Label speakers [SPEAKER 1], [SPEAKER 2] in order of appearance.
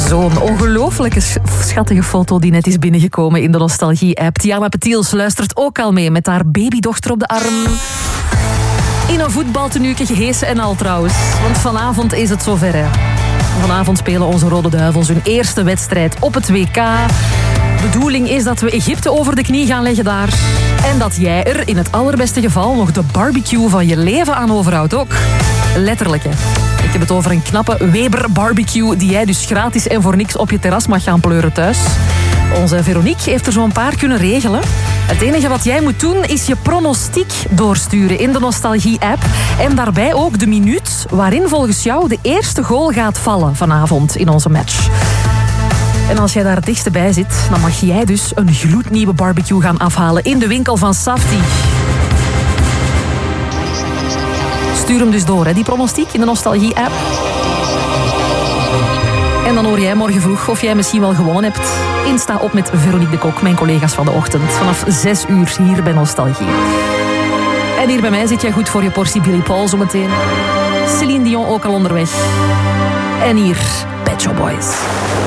[SPEAKER 1] Zo'n ongelooflijke schattige foto die net is binnengekomen in de Nostalgie-app. Tiana Petiels luistert ook al mee met haar babydochter op de arm. In een voetbaltenuutje gehesen en al trouwens. Want vanavond is het zover, hè. Vanavond spelen onze Rode Duivels hun eerste wedstrijd op het WK. De bedoeling is dat we Egypte over de knie gaan leggen daar. En dat jij er in het allerbeste geval nog de barbecue van je leven aan overhoudt ook. Letterlijk, hè. Ik heb het over een knappe Weber barbecue die jij dus gratis en voor niks op je terras mag gaan pleuren thuis. Onze Veronique heeft er zo'n paar kunnen regelen. Het enige wat jij moet doen is je pronostiek doorsturen in de Nostalgie-app. En daarbij ook de minuut waarin volgens jou de eerste goal gaat vallen vanavond in onze match. En als jij daar het dichtste bij zit, dan mag jij dus een gloednieuwe barbecue gaan afhalen in de winkel van Safti. Stuur hem dus door, hè, die pronostiek in de Nostalgie-app. En dan hoor jij morgen vroeg of jij misschien wel gewonnen hebt. Insta op met Veronique de Kok, mijn collega's van de ochtend. Vanaf 6 uur hier bij Nostalgie. En hier bij mij zit jij goed voor je portie Billy Paul zometeen. Céline Dion ook al onderweg. En hier, Pet Shop Boys.